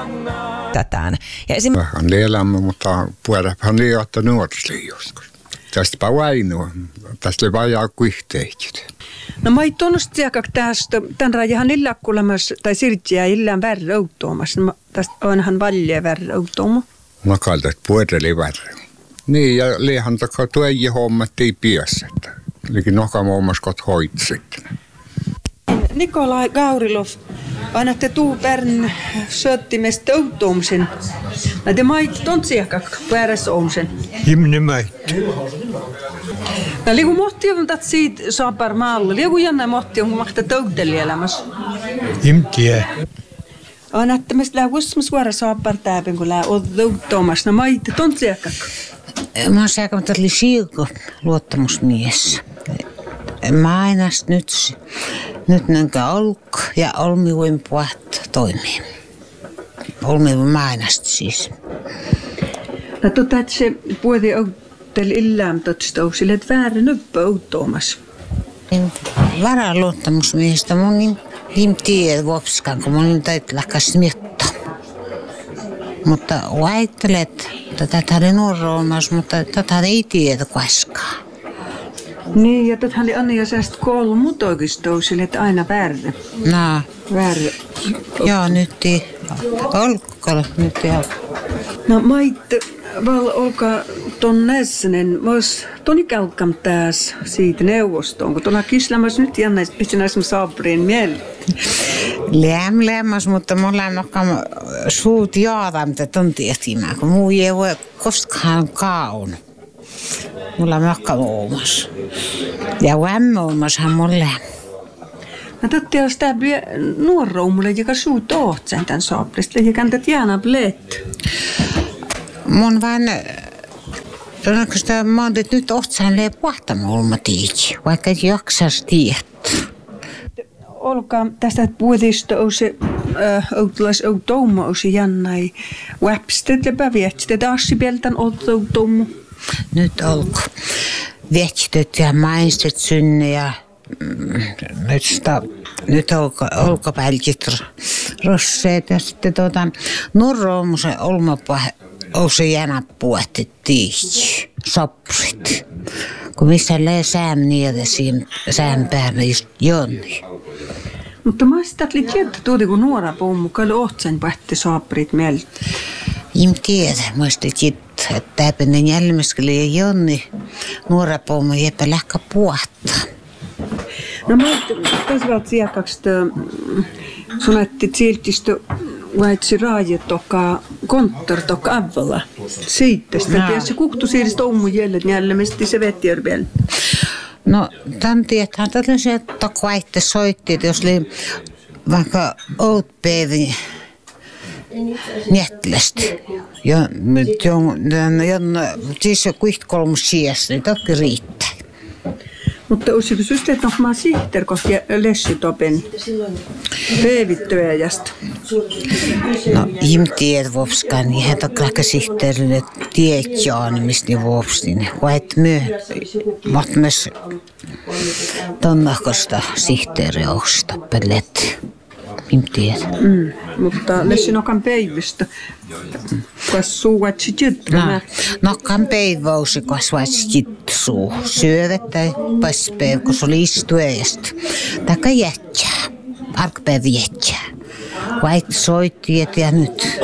Tätään. Ja esimerkiksi on elämä, mutta puhutaan ei ottaa nuorisliin joskus. Tästä vainoa. Tästä oli vajaa kuihteet. No mä ei tunnusta siakak tästä. Tän rajahan illa kuulemassa, tai sirtsiä illään värre outtuomassa. Tästä onhan valje värre outtuoma. Mä kaltaan, että puhutaan värre. Niin, ja liihan takaa tueji hommat ei piässä. Liikin nokamommas kot hoit sitten. Nikolai Gaurilov, annatte tuu pärn söttimestä outtuomisen. Te mait tontsiakak päärässä omsen. Himne mait. No liiku mohti on tät siitä saapar maalla. Liiku jännä mohti on kun mahtaa touteli elämässä. Himtiä. Annatte meistä lää usmas vuora saapar täpin kun lää oot outtuomassa. No mait tontsiakak. Mä oon säkämättä oli Siilko luottamusmies. Mä ainast nyt nänkä olk ja olmivuin puhat toimii. Olmivuin mä ainast siis. No että se puhuti outteli illään totstou, että väärin yppä outtoomassa. Varaluottamusmiestä mun niin tiedä vuopskaan, kun mun täytyy lähkäs miettaa. Mutta ajattelet, että tätä oli nuorroomassa, mutta tätä ei tiedä koskaan. Niin, ja tätä oli Anni ja säästä koulu mut oikeastaan sille, että aina värre. No. Värre. Joo, nyt ei. Olkoon, nyt ei ole. No mait, val olkaa ton nässenen, vois toni kalkkam tääs siitä neuvostoon, kun tuolla kislämässä nyt jännäis pitsin näissä saapriin mieli. Lämmäs, mutta mulla on nokkaan suut jaada, mitä ton tiehtimään, kun muu ei voi koskaan kaun. Mulla on nokkaan oomas. Ja vämmä oomashan mulle. No totti jos tää nuorroumulle, joka suut ohtsen tän saaprista, ja kantät jääna bleet. Mun vaan, mä oon nyt ohtsan lee puhtamolma tiici, vaikka et jaksas tietää. Olkaa tästä puhutista ousi outlas outouma ousi jännäi webstet lepä vietstet assipeltän outoumu. Nyt olko. Vietstet ja mainstet synne ja nyt olko pälkit rosseet ja sitten nurroomusen olmapuhe ousi jänä puhti tiici, soprit. Kun missä lee sääm niitä siinä sääm päällä just jonni. Mutta mä sitä oli tietää tuoti, kun nuora pommu, kun oli ohtsen pähti saaprit mieltä. En tiedä, mä sitä tietää, että täpäinen jälmeskeli ja jonni nuora pommu jäpä lähkä puhtaa. No mä tosiaan sielläksi sunatti sieltistä vaitsi raajat toka konttor toka avalla. Siitä sitä tietysti kuhtu siiristä ommu jäljet jällemesti se vetjärvel. No, tämän tietää tällaisia takvaitte soitti, että jos oli vaikka outpäivin jätlästi. Ja siis kuiht kolmus sijasta, niin toki riittää. Mutta olisiko systä, että mä sihteer kohti lessitopen päivittyäjästä? No, en tiedä vuopskaan, niin hän taklaka sihteerille tiedjaan, mistä ne vuopsin. Vaikka mutta myös tonnakosta sihteeri ousta pellet. En tiedä. Mutta lessin okan päivistä. Kas suuatsi jyttränä? Nokkan päiväusi kasvaisi jitsuu. Syövettä paspäivä, kun se oli istuajasta. Taka jättää. Arkpäivä jättää. Vaikka soitti ja nyt.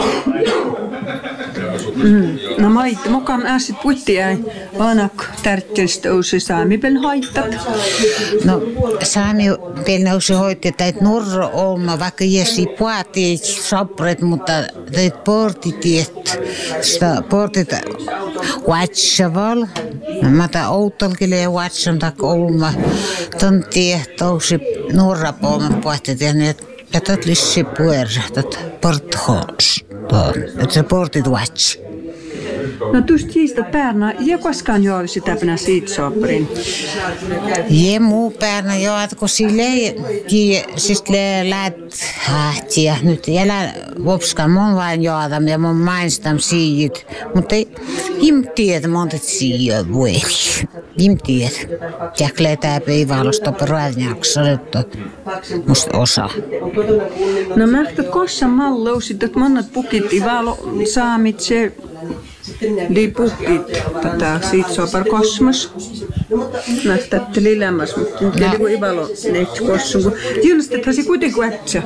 No mait, mukaan ääsit puittiäi anak tärkeästä uusi saamipel haittat. No saamipel nousi hoitti, että nurro olma, vaikka jäsi puhati sopret, mutta teit portitiet. Sitä portit vatsaval. Mä ta outolkille ja vatsam tak olma. Ton tiet ousi nurra polman puhtit ja ne jätät lissi puerra, että porthos. Että se portit vatsi. No tuosta jiistä päärnä, ja koskaan jo olisi täpänä siitä soprin? Ja muu päärnä jo, että kun sille siis läät ja nyt elä vopskaan mun vain joadam ja mun mainstam siijit, mutta ei tiedä monta siijoja vueli. Imtiet. Jäklee tääpä ei valosta peräänjaksa, että musta osa. No mähtät kossa mallousit, että monnat pukit i valo saamit se di pukit. Tätä siitä sopar kosmos. Nähtätte lilämäs, mutta nyt ei kun i valo neitsi kossun. Jinstethan se kuitenkin ätsä.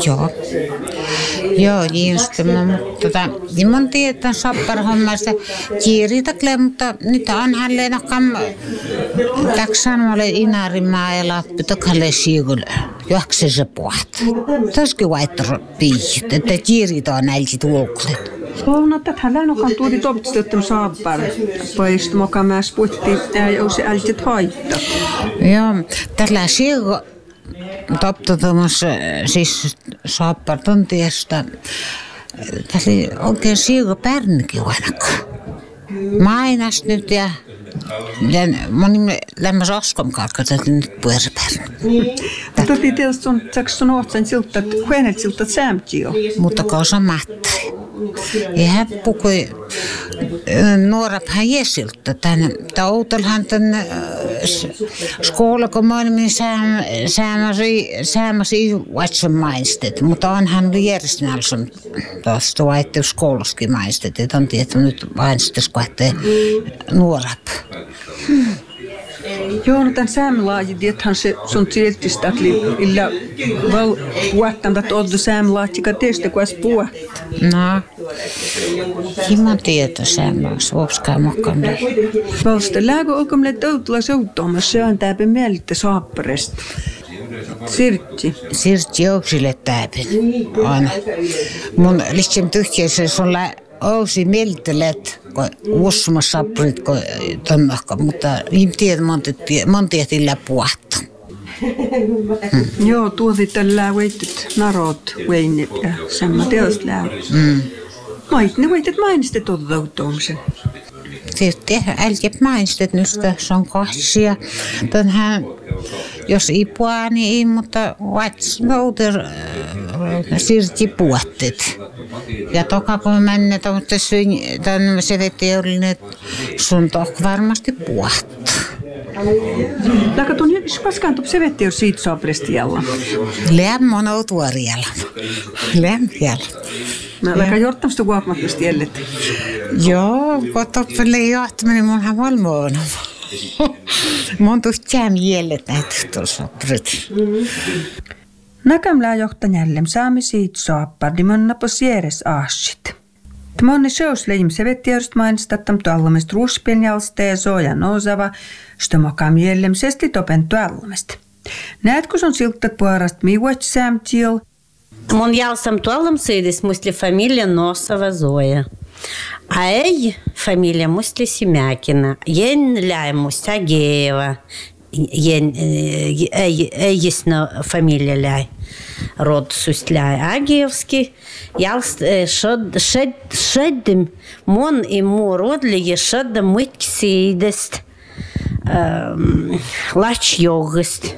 Joo, jinstetmä, mutta mun tietää sopparhommasta kiiritakle, mutta nyt on hänleen kam taksan mulle inarimaa ja lappi tokalle siigulle. Juokse se puhta. Toski vaitro piihtä, että kiirit on näilti tulkulet. No, tätähän lähnokan tuodi toppistettu saappar. Paist moka mäs puhti, ei ole se ältit haittaa. Joo, tällä siegu toptutumassa siis saappar tuntiesta. Tässä oli oikein siegu pärnäkin ainakaan. Mainas nyt ja moni lämmäs oskom kalkata, että nyt puhuisi pärnä. Mutta tietysti sun ootsan siltä, että huenet siltä sämti jo. Mutta kausa mattari. Ja hän puhui nuoraphän jesiltä. Tämä outelhan tämän skoolakomaailmin säämäsi vatsan maistet. Mutta onhan järjestelmällä tuosta vaihtuu skooluskin maistet. Että on tietysti nyt mainistus, kun nuorap. Joo, no tämän saamelaajit, että se sun sieltistä, että illa val puhutaan, että oltu saamelaajika teistä, kun olisi puhut. No, hieman tieto saamelaajassa, voiskaa mukaan. Valsta lääkö olkoon toutula soutuamassa, se on täpä mieltä saapparesta. Sirtti jouksille täpä. On. Mun lihtsam tyhjäisessä on ousi mieltelet, kun uusumassa sappurit, kun tonnahka, mutta en tiedä, monta tillä puhta. Joo, tuotiin tällä veitit narot veinit ja semmoinen teosta lähdössä. Ne veitit mainistet ottautumisen. Sitten älkät mainistet nyt, se on kahsia. Tänhän, jos ei puhua, niin ei, mutta vatsmouter siirti puhuttet. Ja toka kun mennä, mutta se veti oli, että sun tohko varmasti puhuttu. Läkä tuon jälkeen paskaan se veti jo siitä saapresti jälleen. Lämmö on outuari jälleen. Lämmö jälleen. Läkä jortamasta kuopmattavasti jället. Joo, kun toppelle johtaminen munhan valmoon. Mun tuosta jäämi jället näitä tuossa saapreti. Näkämlää johtan jälleen saami siitä saappar, niin mun napos järjes aasit. Monni seusleim se veti järjest mainistattam tuollamista ruuspien jalsteesoo ja nousava, što mokam jälleen sesti topen tuollamista. Näetkö sun siltat puolesta miuat sämtiel? Mun jalsam tuollam seidis musli familia Nosova Zoja. A ei familia musli Simякina. Jen läi musta Ageeva. Ei jisna familia läi. Rodsusst läi Ageevski. Jalst шеддем mon и mu rodlige шеддем muitki seidest. Lachjogist.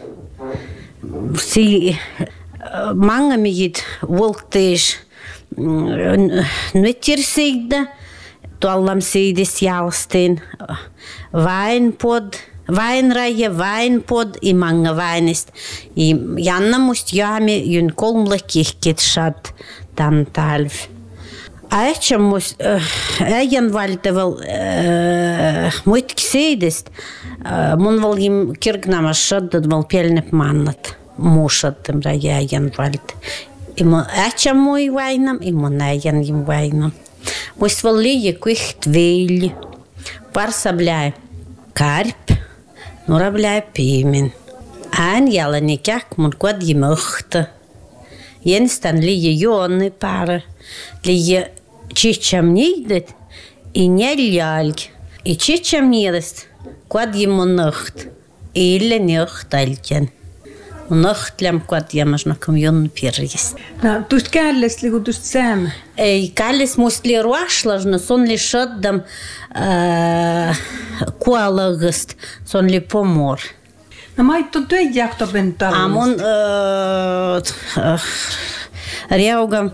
Mange migit voltees nutter seida. Tuollam seidis jalsteen. Weinreihe, Weinpod i mange weinist. I Janna must jami jyn kolmle kihkit shad dan talv. Aitcha must äijän valtaval muitki seidist. Mun val jim kirgnamas shaddad val pelnep mannat. Muushaddam ra äijän valt. Imun äitcha mui vainam, imun äijän jim vainam. Must val liie kuiht veil. Parsabläi karp. Norabläi piimin. Äänjälänikääk mun kuadi möhtä. Jenstan liie joonni päällä. Liie chicham niidet. I neljälg. I chicham niidest kuadi mun nøht. Ille nøht alkien. Mun nøhtlem kuadi jämas nakam jonn pirjist. No, tuosta käällestä liiku tuosta säämä? Ei, källes must li ruaslasna, son li shaddam kualagast, son li pomor. No maitto töijäkto pentaan. Mun reugam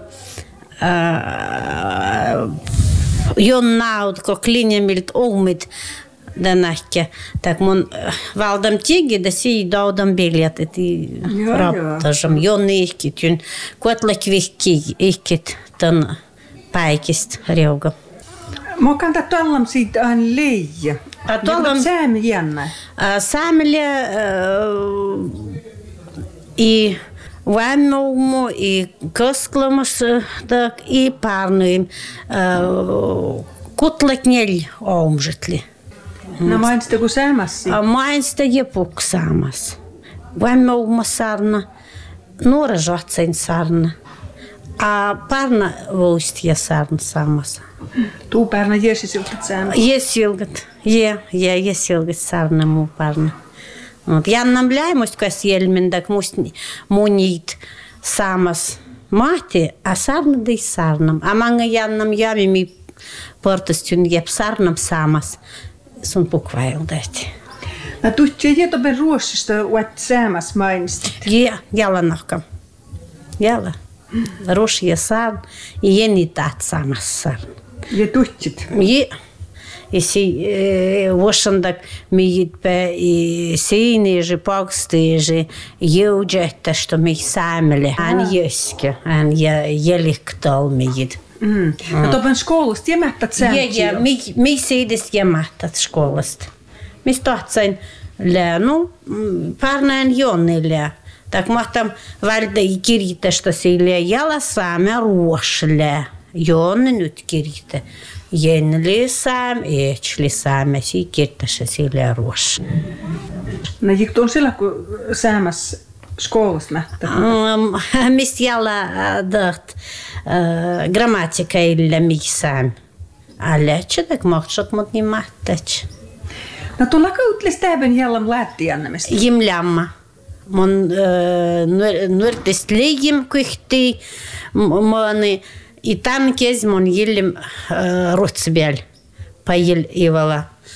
jonnaud, ko klinjamilt oumit Danakki. Tak mun valdam tigi, da si daudam biljet, et i raptasam. Jonni ikkit, kuotlak vihki ikkit tän paikist reuga. Mä kantaa tuollam siitä aina leijä. Tuollam säämi jännä. Säämille i vaimoumu, i kösklamus, i parnuim kutlak nel omžitli. No mainitsit kun säämäsi? Mainitsit jepuk saamas. Vaimoumu sarna, nuora johtsain sarna. A parna vuostia sarna samassa. Tuu parna jeesilgat säämä? Jeesilgat, jeesilgat sarna muu parna. Jannam läimust kas jelmendak munit samas mahti, a sarna dei sarnam. A manga jannam jamimi portastun jep sarnam samas. Sun pukvaildahti. No tuhtje jetoben ruossista uat säämäs mainistit? Jalla nahkam. Jalla. Ruoss ja sarn, jeni taat samas sarn. Ja tuhtjit? Ja si vuosandak miit pe siiniisi pakstiisi jõudjähtästä mi saamelle. Hän jöske, hän jäliktal miit. No toppen skoolasta jämättät säämät? Ja, mi seidest jämättät skoolasta. Mis tahtsain länu, parnaan jonnille. Tak mahtam valda i kirjitasta sille jala saame ruošle. Jonne nyt kirjita. Jenli saam, ehtsli saame, si kirjitasta sille ruoš. No jik tuon sillä kun säämäs skoolasta mättä? Mist jala dăht grammatica illa mi saam. Alece, tak mahtsak mut ni mahtac. No tuolla kautlis täbän jällam lähti annemista? Jimlämma. Mun nuortest leijim kuhti, moni i tam kes mun jillim rutsbel, pajil ivala.